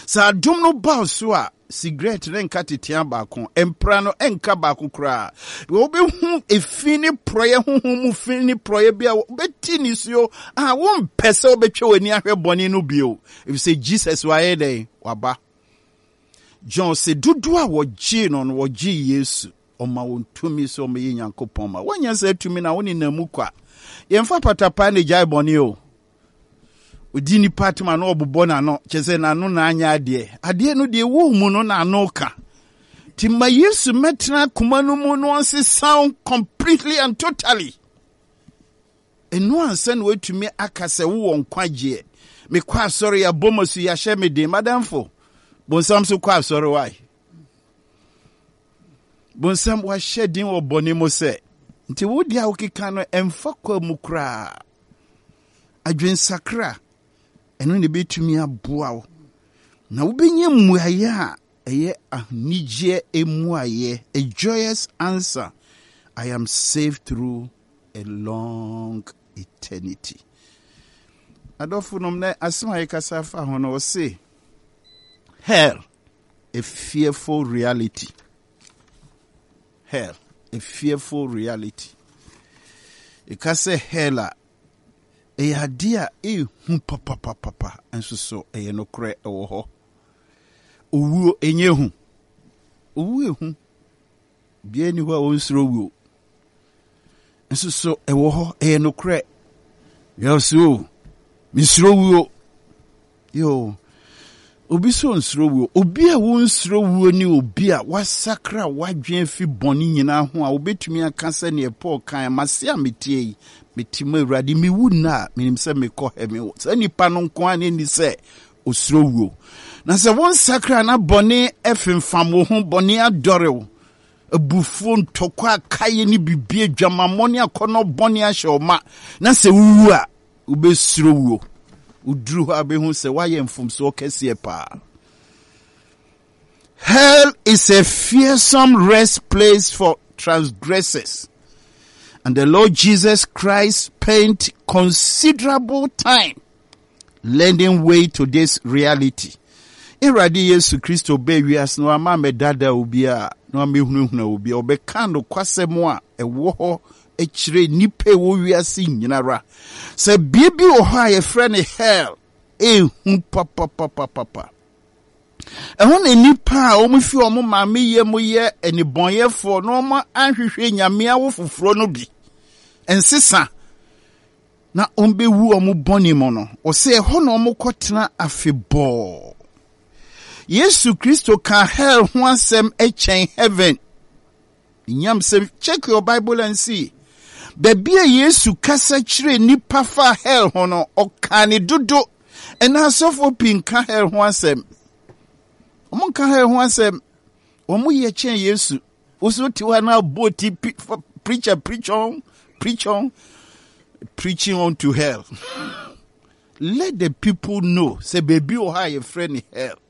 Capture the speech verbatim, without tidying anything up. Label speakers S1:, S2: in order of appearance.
S1: Sa adom no ba so a cigarette ne nka tetea baako empra no enka baako kra we obehu efini proye honhom mu fini proye bia obeti ni so ah won pese obetwe wani ahwe boni no bio if say Jesus wa ye dey waba John say dudu a wogi no no wogi Yesu oma won tumi so me Nyankopon ma wonya say tumi na woni namu kwa yemfa patapa ne jai boni o odi ni patma no obobo na no chese na no na anya ade ade no de wo mu no na no ka ti ma Yesu metna kuma no mu no onse sound completely and totally eno ansa no atumi akase wo nkwaje me kwa sorry ya bomosu ya hye me de madamfo bonsam so kwa sorry why bonsam wa hye din wo boni mo se nti wo dia wo keka no emfa kwa mu kra adwen sakra eno ne betumi aboa wo na wo benye muaye a eye ahnije emuaye a joyous answer. I am saved through a long eternity. Adolfo nomne asma yekasa fa hono say hell a fearful reality. Hell a fearful reality. Ikase hell e adia e hu papa papa papa enso so e no kre e wo ho owu enye hu owu ehu bia ni ho onsro wu enso so e wo ho e no kre yo so misro wu yo obi so nsro wu obi a wo nsro wu ni obi a wasakra wadwen fi boni nyina ho a obetumi aka se ne Paul kan mase ametie metima urade mi wuna minim se me ko hemi se nipa no nko an ni se osro wu na se won sakra na boni efemfam wo ho boni adore abufu ntokwa kaye ni bibie adwamamoni akono boni ahye na se wu a ubesro wu udru ha be hu se waye mfumso kese pa. Hell is a fearsome rest place for transgressors. And the Lord Jesus Christ spent considerable time lending way to this reality. Iradi Yesu Kristo be wias no ama me dada obi a no me hunhuna obi obeka no kwasemo a ewo ho echire nipe wo wiase nyinara se biebi o ha ye frɛ ne hell e hu papa papa papa ehun nipa a o mu fi o mu ma me ye mu ye enibonyefo no ma anhwehwe nyame awo foforo no bi ensesa na ombe wu o mu boni mo no o se ho no mo kotena afebo Yesu Kristo ka hell ho asem echen heaven nyam se check your Bible and see Bebia Yesu kasa chire nipa fa hell hono okane dodo ena sofo pinka hell ho asem omo ka hell ho asem omo ye chen Yesu oso ti wa na boti preacher preach on preach on preaching on to hell. Let the people know say baby o ha ye friend hell